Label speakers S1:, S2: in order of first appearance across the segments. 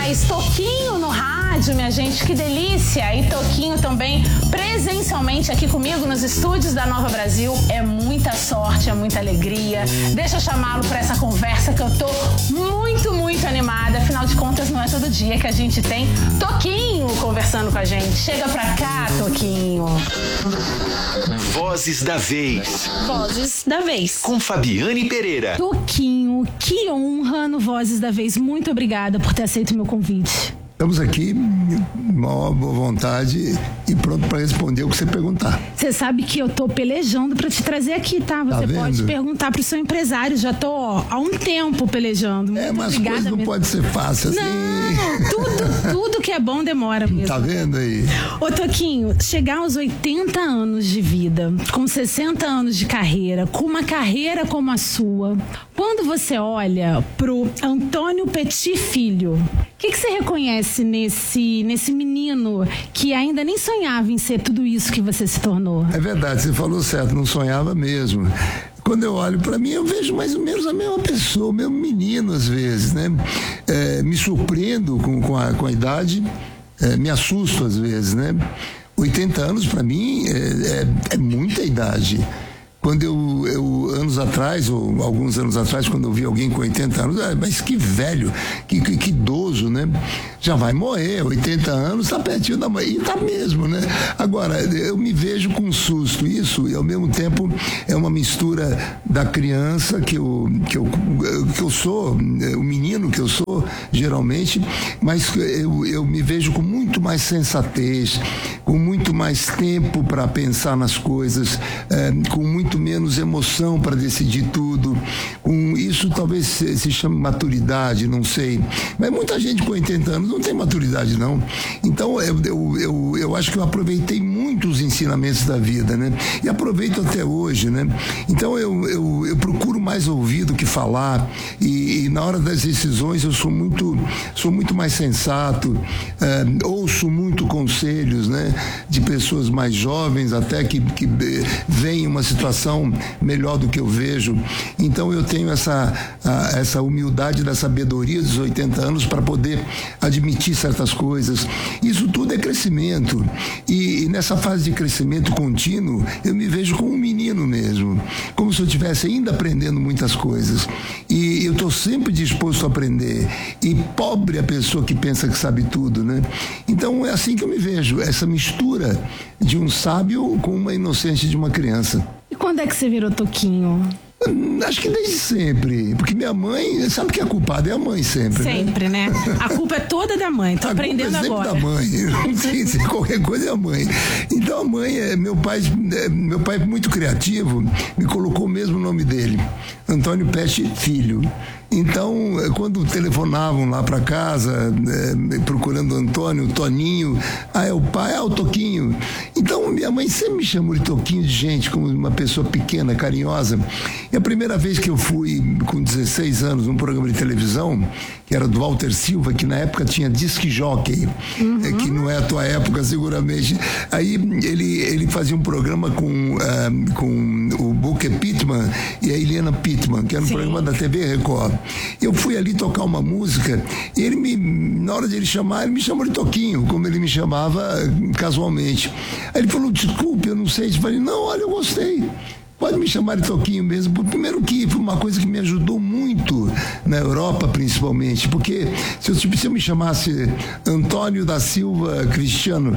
S1: demais. Toquinho no rádio, minha gente, que delícia. E Toquinho também presencialmente aqui comigo nos estúdios da Nova Brasil. É muita sorte, é muita alegria. Deixa eu chamá-lo para essa conversa que eu tô muito animada. Afinal de contas, não é todo dia que a gente tem Toquinho conversando com a gente. Chega pra cá, Toquinho.
S2: Vozes da Vez.
S1: Vozes da Vez.
S2: Com Fabiane Pereira.
S1: Toquinho, que honra no Vozes da Vez. Muito obrigada por ter aceito o meu convite.
S3: Estamos aqui, uma boa vontade e pronto para responder o que você perguntar.
S1: Você sabe que eu tô pelejando para te trazer aqui, tá? Você pode perguntar pro seu empresário. Já tô há um tempo pelejando. Muito
S3: mas
S1: obrigada
S3: coisa não
S1: mesmo.
S3: Pode ser fácil assim.
S1: Não, tudo que é bom demora mesmo.
S3: Tá vendo aí?
S1: Ô Toquinho, chegar aos 80 anos de vida, com 60 anos de carreira, com uma carreira como a sua, quando você olha pro Antônio Petit Filho, o que você reconhece nesse menino que ainda nem sonhava em ser tudo isso que você se tornou?
S3: É verdade, você falou certo, não sonhava mesmo. Quando eu olho para mim, eu vejo mais ou menos a mesma pessoa, o mesmo menino às vezes, né? Me surpreendo com a idade, me assusto às vezes, né? 80 anos para mim é muita idade. Quando eu anos atrás, ou alguns anos atrás, quando eu vi alguém com 80 anos, mas que velho, que idoso, né? Já vai morrer, 80 anos, tá pertinho da mãe, e tá mesmo, né? Agora, eu me vejo com susto, isso, e ao mesmo tempo é uma mistura da criança que eu sou, o menino que eu sou, geralmente, mas eu me vejo com muito mais sensatez, com muito mais tempo para pensar nas coisas, com muito menos emoção para decidir tudo. Isso talvez se chame maturidade, não sei. Mas muita gente com 80 anos não tem maturidade, não. Então, eu acho que eu aproveitei muito os ensinamentos da vida, né? E aproveito até hoje, né? Então, eu procuro mais ouvir do que falar. E na hora das decisões, eu sou muito mais sensato. Ouço muito conselhos, né? De pessoas mais jovens, até que veem uma situação melhor do que eu vejo. Então eu tenho essa humildade da sabedoria dos 80 anos para poder admitir certas coisas. Isso tudo é crescimento. E nessa fase de crescimento contínuo, eu me vejo como um menino mesmo, como se eu estivesse ainda aprendendo muitas coisas. E eu estou sempre disposto a aprender. E pobre a pessoa que pensa que sabe tudo, né? Então é assim que eu me vejo, essa mistura de um sábio com uma inocência de uma criança.
S1: E quando é que você virou Toquinho?
S3: Acho que desde sempre, porque minha mãe, sabe que a culpada é a mãe sempre,
S1: Sempre, né? A culpa é toda da mãe, tô aprendendo agora.
S3: A culpa é sempre da mãe, se qualquer coisa é a mãe. Então a mãe, meu pai muito criativo, me colocou mesmo o nome dele, Antônio Petit Filho. Então, quando telefonavam lá para casa, procurando Antônio, Toninho, é o pai, o Toquinho. Então, minha mãe sempre me chamou de Toquinho, de gente, como uma pessoa pequena, carinhosa. E a primeira vez que eu fui, com 16 anos, num programa de televisão, que era do Walter Silva, que na época tinha disc jockey, que não é a tua época, seguramente. Aí ele fazia um programa com o Booker Pittman e a Helena Pittman, que era um programa da TV Record. Eu fui ali tocar uma música e ele na hora de ele chamar, ele me chamou de Toquinho, como ele me chamava casualmente. Aí ele falou, desculpe, eu não sei. Eu falei, não, olha, eu gostei. Pode me chamar de Toquinho mesmo. Primeiro que foi uma coisa que me ajudou muito na Europa, principalmente, porque se eu me chamasse Antônio da Silva Cristiano,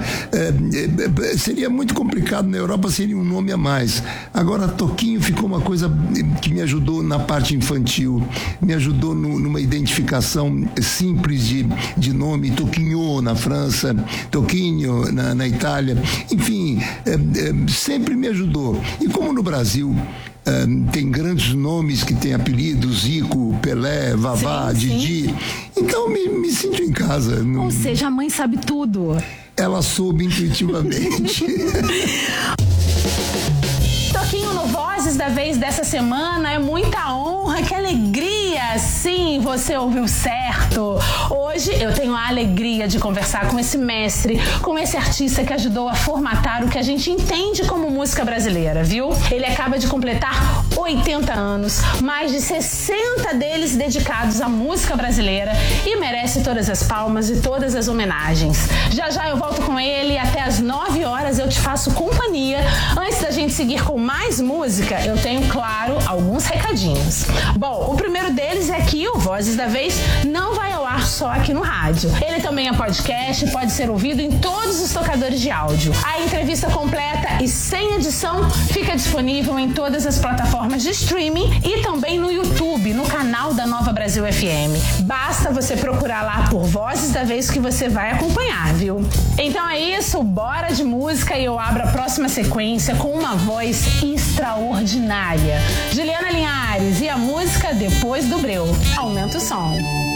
S3: seria muito complicado. Na Europa seria um nome a mais. Agora Toquinho ficou uma coisa que me ajudou na parte infantil, me ajudou numa identificação simples de nome. Toquinho na França, Toquinho na Itália, enfim, sempre me ajudou. E como no Brasil tem grandes nomes que têm apelidos, Zico, Pelé, Vavá, Didi, então me sinto em casa.
S1: Ou seja, a mãe sabe tudo.
S3: Ela soube intuitivamente.
S1: Toquinho no Vozes da Vez dessa semana, é muita honra, que alegria alegria! Sim, você ouviu certo! Hoje eu tenho a alegria de conversar com esse mestre, com esse artista que ajudou a formatar o que a gente entende como música brasileira, viu? Ele acaba de completar 80 anos, mais de 60 deles dedicados à música brasileira e merece todas as palmas e todas as homenagens. Já já eu volto com ele e até às 9 horas eu te faço companhia. Antes da gente seguir com mais música, eu tenho, claro, alguns recadinhos. Bom, o primeiro deles é que o Vozes da Vez não vai ao ar só aqui no rádio. Ele também é podcast e pode ser ouvido em todos os tocadores de áudio. A entrevista completa e sem edição fica disponível em todas as plataformas de streaming e também no YouTube, no canal da Nova Brasil FM. Basta você procurar lá por Vozes da Vez que você vai acompanhar, viu? Então é isso, bora de música e eu abro a próxima sequência com uma voz extraordinária. Juliana Linhares e a música Depois do Breu. Aumenta o som.